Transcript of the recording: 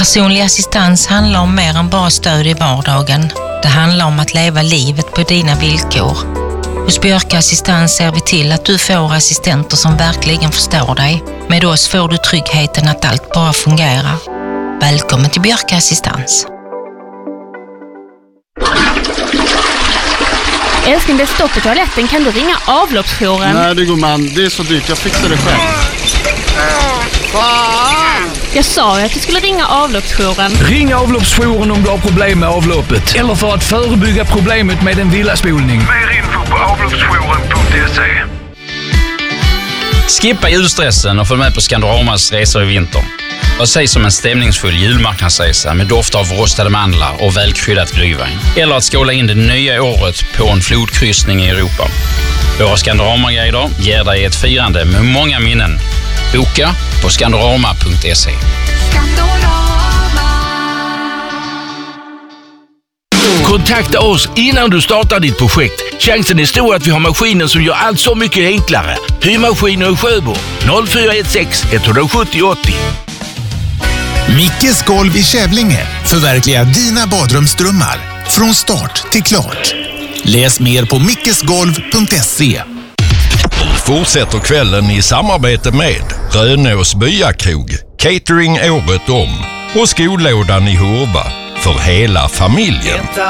Personlig assistans handlar om mer än bara stöd i vardagen. Det handlar om att leva livet på dina villkor. Hos Björka Assistans ser vi till att du får assistenter som verkligen förstår dig. Med oss får du tryggheten att allt bara fungerar. Välkommen till Björka Assistans. Älskling, det är stopp på toaletten. Kan du ringa avloppsjouren? Nej, det går man. Det är så dyrt. Jag fixar det själv. Jag sa ju att du skulle ringa avloppsjouren. Ring avloppsjouren om du har problem med avloppet. Eller för att förebygga problemet med en villaspolning. Mer info på avloppsjouren.se. Skippa julstressen och följ med på Scandoramas resor i vinter. Vad sägs om en stämningsfull julmarknadsresa med doft av rostade mandlar och välkryddat glühwein? Eller att skåla in det nya året på en flodkryssning i Europa. Våra Scandorama-guider ger dig ett firande med många minnen. Boka på Scandorama.se. Kontakta oss innan du startar ditt projekt. Chansen är stor att vi har maskiner som gör allt så mycket enklare. Hyrmaskiner i Sjöbo 0416 170 80. Mickes golv i Kävlinge förverkligar dina badrumsdrömmar från start till klart. Läs mer på mickesgolv.se. Fortsätter kvällen i samarbete med Rönås Byakrog, catering året om och skolådan i Hurva för hela familjen.